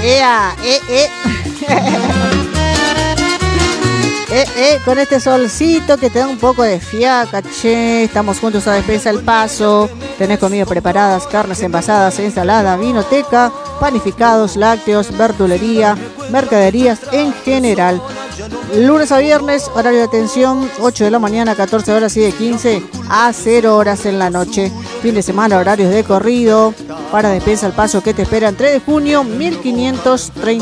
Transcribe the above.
¡Ea! Con este solcito que te da un poco de fiaca, che. Estamos juntos a Despensa El Paso. Tenés comida preparadas, carnes envasadas, ensalada, vinoteca, panificados, lácteos, verdulería, mercaderías en general. Lunes a viernes, horario de atención, 8 de la mañana, 14 horas y de 15 a 0 horas en la noche. Fin de semana, horarios de corrido. Para Despensa El Paso, que te esperan 3 de junio, 1530.